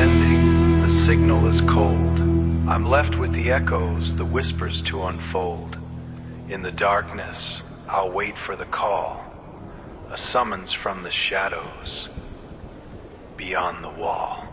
sending, the signal is cold. I'm left with the echoes, the whispers to unfold. In the darkness, I'll wait for the call, a summons from the shadows beyond the wall.